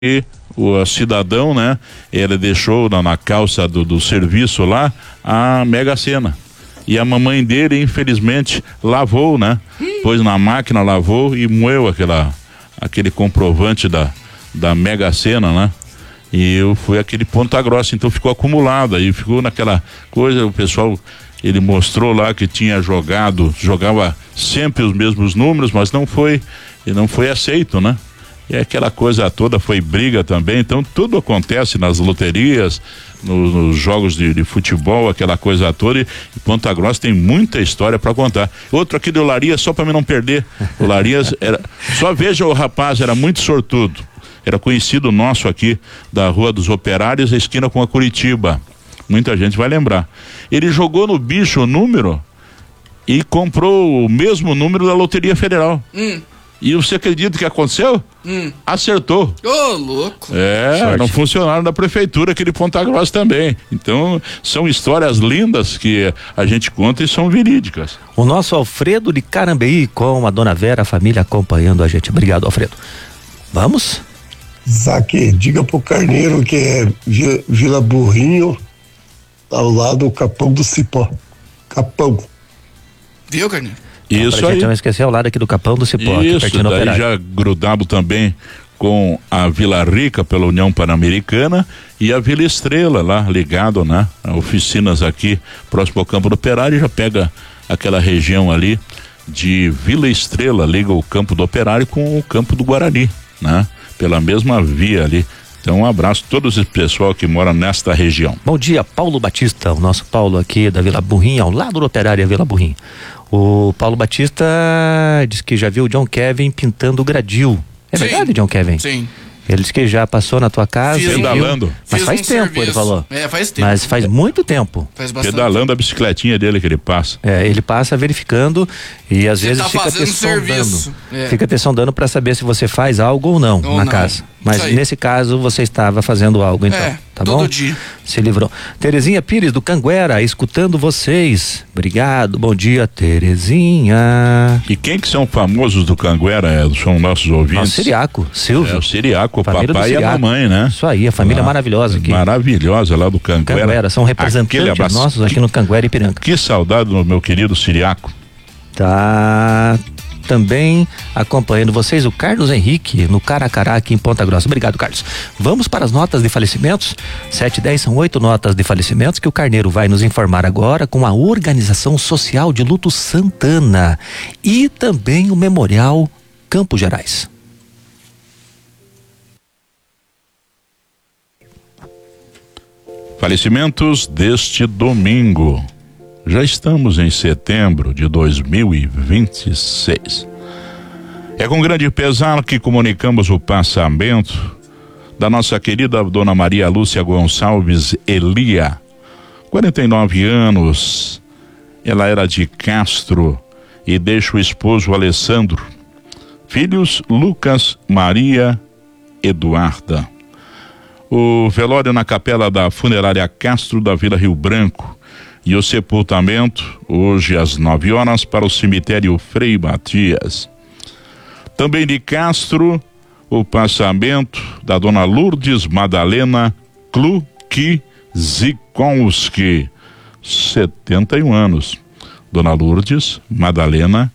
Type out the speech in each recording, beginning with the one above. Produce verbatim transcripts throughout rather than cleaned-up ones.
E o cidadão, né, ele deixou na, na calça do, do serviço lá a Mega Sena. E a mamãe dele, infelizmente, lavou, né? Hum. Pôs na máquina, lavou e moeu aquela, aquele comprovante da, da Mega Sena, né? E eu fui aquele Ponta Grossa, então ficou acumulado, aí ficou naquela coisa, o pessoal, ele mostrou lá que tinha jogado, jogava sempre os mesmos números, mas não foi, e não foi aceito, né? E aquela coisa toda foi briga também, então tudo acontece nas loterias, no, nos jogos de, de futebol, aquela coisa toda, e Ponta Grossa tem muita história para contar. Outro aqui do Larias, só para mim não perder, o Larias era, só veja o rapaz, era muito sortudo, era conhecido nosso aqui da Rua dos Operários, a esquina com a Curitiba, muita gente vai lembrar. Ele jogou no bicho o número e comprou o mesmo número da Loteria Federal. Hum. E você acredita que aconteceu? Hum. Acertou. Ô, oh, louco. É, sorte. Era um funcionário da prefeitura, aquele Ponta Grossa também. Então, são histórias lindas que a gente conta e são verídicas. O nosso Alfredo de Carambeí com a dona Vera, a família acompanhando a gente. Obrigado, Alfredo. Vamos? Zaque, diga pro Carneiro que é Vila Burrinho, ao lado do Capão do Cipó. Capão. Viu, Carneiro? Isso aí. Não esquecer ao lado aqui do Capão do Cipó. Isso, aqui daí Operário. Já grudado também com a Vila Rica pela União Pan-Americana e a Vila Estrela lá ligado, né? Oficinas aqui próximo ao Campo do Operário, já pega aquela região ali de Vila Estrela, liga o Campo do Operário com o Campo do Guarani, né? Pela mesma via ali. Então um abraço a todos esse pessoal que mora nesta região. Bom dia, Paulo Batista, o nosso Paulo aqui da Vila Burrinho, ao lado do Operário, a Vila Burrinho. O Paulo Batista diz que já viu o John Kevin pintando o gradil. É sim, verdade, John Kevin? Sim. Ele disse que já passou na tua casa. Pedalando. Mas faz um tempo, serviço. Ele falou. É, faz tempo. Mas faz muito tempo. Faz bastante. Pedalando a bicicletinha dele que ele passa. É, ele passa verificando e às você vezes tá fica te sondando. É. Fica te sondando para saber se você faz algo ou não ou na não. casa. Mas nesse caso você estava fazendo algo, então. É, tá todo bom? dia. Se livrou. Terezinha Pires do Canguera, escutando vocês. Obrigado, bom dia, Terezinha. E quem que são famosos do Canguera? São nossos ouvintes? O Siriaco, Silvio. É, o Siriaco, o papai e a mamãe, né? Isso aí, a família ah, maravilhosa aqui. Maravilhosa lá do Canguera. Canguera, são representantes nossos aqui no Canguera e Ipiranga. Que saudade do meu querido Siriaco. Tá também acompanhando vocês o Carlos Henrique no Caracará aqui em Ponta Grossa. Obrigado, Carlos. Vamos para as notas de falecimentos. Sete e dez são oito notas de falecimentos que o Carneiro vai nos informar agora com a Organização Social de Luto Santana e também o Memorial Campos Gerais. Falecimentos deste domingo. Já estamos em setembro de dois mil e vinte e seis. É com grande pesar que comunicamos o passamento da nossa querida dona Maria Lúcia Gonçalves Elia, quarenta e nove anos. Ela era de Castro e deixa o esposo Alessandro. Filhos Lucas, Maria, Eduarda. O velório na capela da funerária Castro da Vila Rio Branco. E o sepultamento, hoje às nove horas, para o cemitério Frei Matias. Também de Castro, o passamento da dona Lourdes Madalena Klukizikonski, setenta e um anos. Dona Lourdes Madalena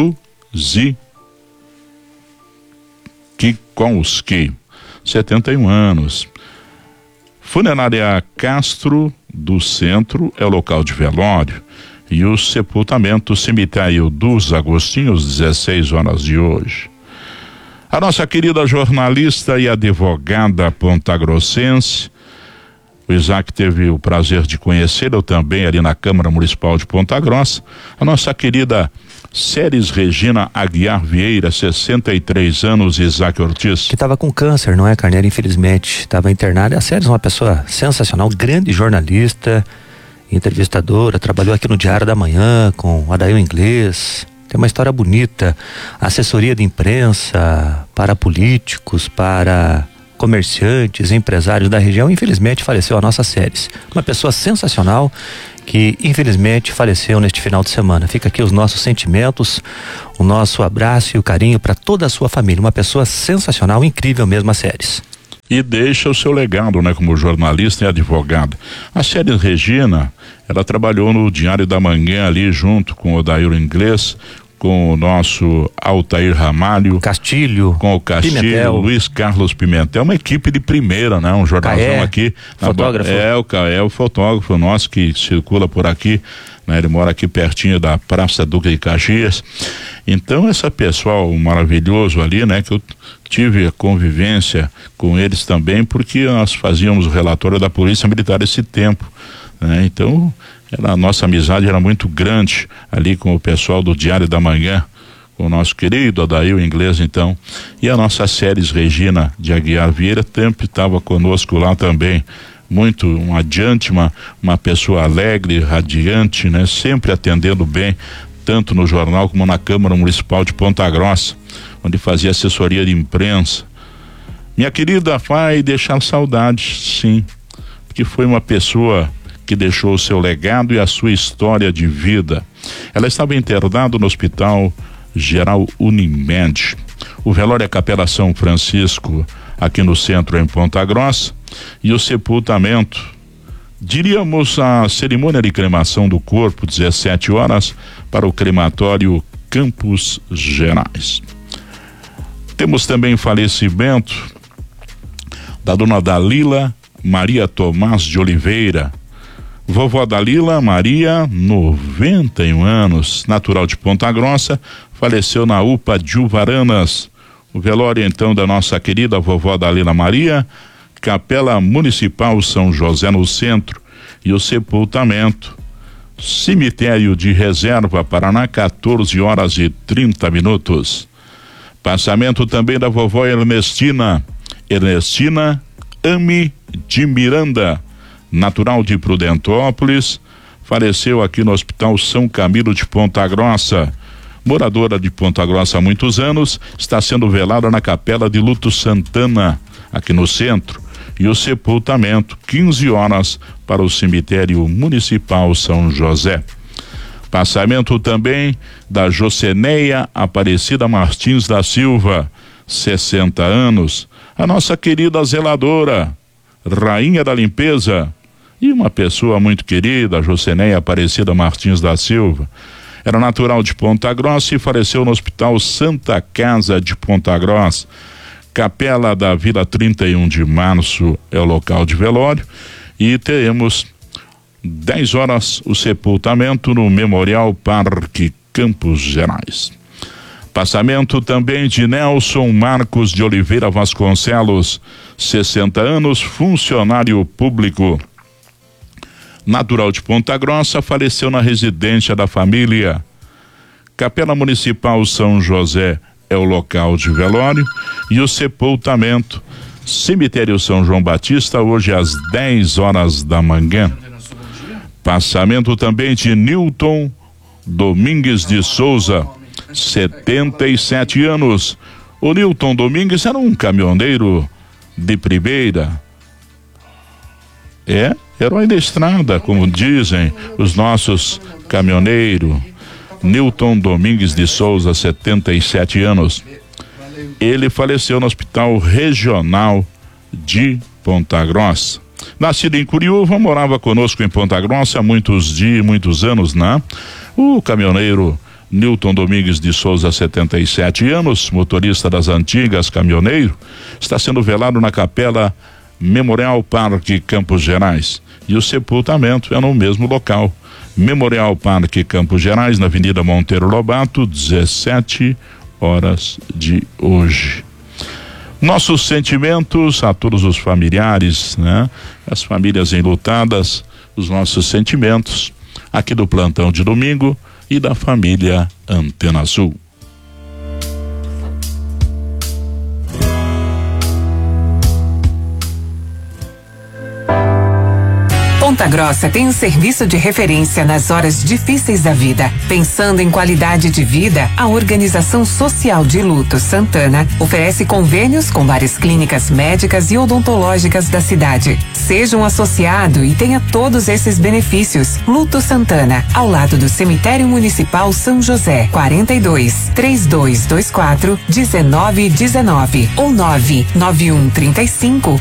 Klukizikonski, setenta e um anos. Funerária Castro do Centro é o local de velório e o sepultamento cemitério dos Agostinhos, dezesseis horas de hoje. A nossa querida jornalista e advogada pontagrossense, o Isaac teve o prazer de conhecê-la também ali na Câmara Municipal de Ponta Grossa, a nossa querida Ceres Regina Aguiar Vieira, sessenta e três anos, Isaac Ortiz. Que estava com câncer, não é, Carneiro? Infelizmente, estava internada. A Ceres é uma pessoa sensacional, grande jornalista, entrevistadora, trabalhou aqui no Diário da Manhã com o Adail Inglês. Tem uma história bonita, assessoria de imprensa para políticos, para comerciantes, empresários da região. Infelizmente faleceu a nossa Ceres, uma pessoa sensacional que infelizmente faleceu neste final de semana. Fica aqui os nossos sentimentos, o nosso abraço e o carinho para toda a sua família. Uma pessoa sensacional, incrível mesmo, a Ceres. e deixa o seu legado, né, como jornalista e advogada. A Séries Regina, ela trabalhou no Diário da Manhã ali junto com o Odair Inglês, com o nosso Altair Ramalho, Castilho, com o Castilho, Pimentel. Luiz Carlos Pimentel, uma equipe de primeira, né? Um jornalzão Caé, aqui. fotógrafo. É, o Caé, o fotógrafo nosso que circula por aqui, né? Ele mora aqui pertinho da Praça Duque de Caxias. Então, esse pessoal maravilhoso ali, né? Que eu tive a convivência com eles também, porque nós fazíamos o relatório da Polícia Militar esse tempo, né? Então, era, a nossa amizade era muito grande ali com o pessoal do Diário da Manhã, com o nosso querido Odair Inglês, então. E a nossa Séries Regina de Aguiar Vieira sempre estava conosco lá também. Muito um adiante, uma, uma pessoa alegre, radiante, né? Sempre atendendo bem, tanto no jornal como na Câmara Municipal de Ponta Grossa, onde fazia assessoria de imprensa. Minha querida, vai deixar saudades, sim, porque foi uma pessoa que deixou o seu legado e a sua história de vida. Ela estava internada no Hospital Geral Unimed. O velório é Capela São Francisco, aqui no centro, em Ponta Grossa, e o sepultamento, diríamos a cerimônia de cremação do corpo, dezessete horas, para o crematório Campos Gerais. Temos também falecimento da dona Dalila Maria Tomás de Oliveira. Vovó Dalila Maria, noventa e um anos, natural de Ponta Grossa, faleceu na U P A de Uvaranas. O velório, então, da nossa querida vovó Dalila Maria, Capela Municipal São José no centro, e o sepultamento, cemitério de Reserva, Paraná, quatorze horas e trinta minutos. Passamento também da vovó Ernestina, Ernestina Ame de Miranda, natural de Prudentópolis, faleceu aqui no Hospital São Camilo de Ponta Grossa. Moradora de Ponta Grossa há muitos anos, está sendo velada na Capela de Luto Santana, aqui no centro. E o sepultamento, quinze horas, para o cemitério municipal São José. Passamento também da Joceneia Aparecida Martins da Silva, sessenta anos. A nossa querida zeladora, rainha da limpeza, e uma pessoa muito querida, a Joceneia Aparecida Martins da Silva. Era natural de Ponta Grossa e faleceu no Hospital Santa Casa de Ponta Grossa. Capela da Vila trinta e um de Março é o local de velório, e teremos dez horas o sepultamento no Memorial Parque Campos Gerais. Passamento também de Nelson Marcos de Oliveira Vasconcelos, sessenta anos, funcionário público. Natural de Ponta Grossa, faleceu na residência da família. Capela Municipal São José é o local de velório, e o sepultamento, cemitério São João Batista, hoje às dez horas da manhã. Passamento também de Nilton Domingues de Souza, setenta e sete anos. O Nilton Domingues era um caminhoneiro de primeira. É, herói da estrada, como dizem os nossos caminhoneiros. Nilton Domingues de Souza, setenta e sete anos. Ele faleceu no Hospital Regional de Ponta Grossa. Nascido em Curiúva, morava conosco em Ponta Grossa há muitos dias, muitos anos, né? O caminhoneiro Nilton Domingues de Souza, setenta e sete anos, motorista das antigas caminhoneiro, está sendo velado na Capela Memorial Parque Campos Gerais, e o sepultamento é no mesmo local. Memorial Parque Campos Gerais, na Avenida Monteiro Lobato, dezessete horas de hoje. Nossos sentimentos a todos os familiares, né? As famílias enlutadas, os nossos sentimentos aqui do plantão de domingo e da família Antena Sul. Ponta Grossa tem um serviço de referência nas horas difíceis da vida. Pensando em qualidade de vida, a Organização Social de Luto Santana oferece convênios com várias clínicas médicas e odontológicas da cidade. Seja um associado e tenha todos esses benefícios. Luto Santana, ao lado do Cemitério Municipal São José, quarenta e dois, três dois dois quatro, dezenove dezenove ou nove nove um trinta e cinco